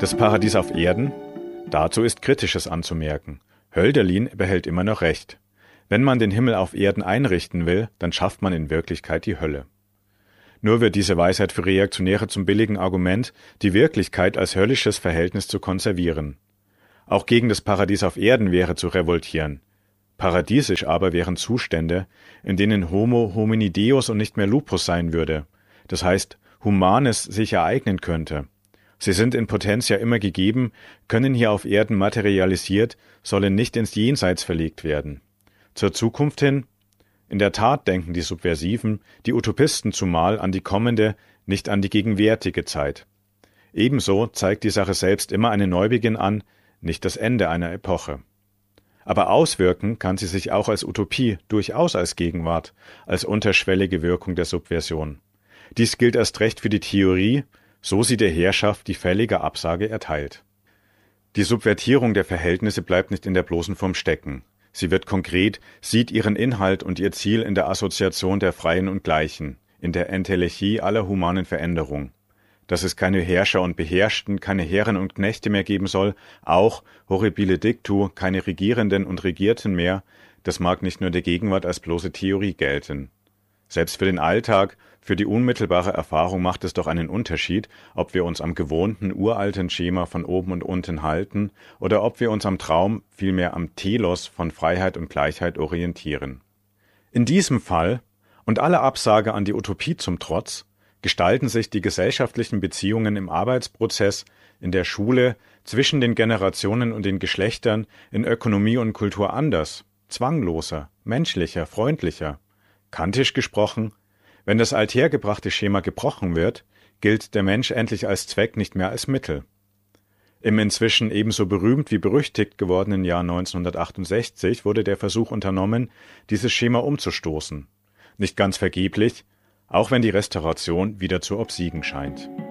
Das Paradies auf Erden? Dazu ist Kritisches anzumerken. Hölderlin behält immer noch recht. Wenn man den Himmel auf Erden einrichten will, dann schafft man in Wirklichkeit die Hölle. Nur wird diese Weisheit für Reaktionäre zum billigen Argument, die Wirklichkeit als höllisches Verhältnis zu konservieren. Auch gegen das Paradies auf Erden wäre zu revoltieren. Paradiesisch aber wären Zustände, in denen Homo hominideus und nicht mehr lupus sein würde, das heißt, Humanes sich ereignen könnte. Sie sind in Potentia immer gegeben, können hier auf Erden materialisiert, sollen nicht ins Jenseits verlegt werden. Zur Zukunft hin? In der Tat denken die Subversiven, die Utopisten zumal an die kommende, nicht an die gegenwärtige Zeit. Ebenso zeigt die Sache selbst immer einen Neubeginn an, nicht das Ende einer Epoche. Aber auswirken kann sie sich auch als Utopie, durchaus als Gegenwart, als unterschwellige Wirkung der Subversion. Dies gilt erst recht für die Theorie, so sie der Herrschaft die fällige Absage erteilt. Die Subvertierung der Verhältnisse bleibt nicht in der bloßen Form stecken. Sie wird konkret, sieht ihren Inhalt und ihr Ziel in der Assoziation der Freien und Gleichen, in der Entelechie aller humanen Veränderung. Dass es keine Herrscher und Beherrschten, keine Herren und Knechte mehr geben soll, auch, horribile dictu, keine Regierenden und Regierten mehr, das mag nicht nur der Gegenwart als bloße Theorie gelten. Selbst für den Alltag, für die unmittelbare Erfahrung macht es doch einen Unterschied, ob wir uns am gewohnten, uralten Schema von oben und unten halten oder ob wir uns am Traum, vielmehr am Telos von Freiheit und Gleichheit orientieren. In diesem Fall, und alle Absage an die Utopie zum Trotz, gestalten sich die gesellschaftlichen Beziehungen im Arbeitsprozess, in der Schule, zwischen den Generationen und den Geschlechtern, in Ökonomie und Kultur anders, zwangloser, menschlicher, freundlicher. Kantisch gesprochen, wenn das althergebrachte Schema gebrochen wird, gilt der Mensch endlich als Zweck, nicht mehr als Mittel. Im inzwischen ebenso berühmt wie berüchtigt gewordenen Jahr 1968 wurde der Versuch unternommen, dieses Schema umzustoßen. Nicht ganz vergeblich, auch wenn die Restauration wieder zu obsiegen scheint.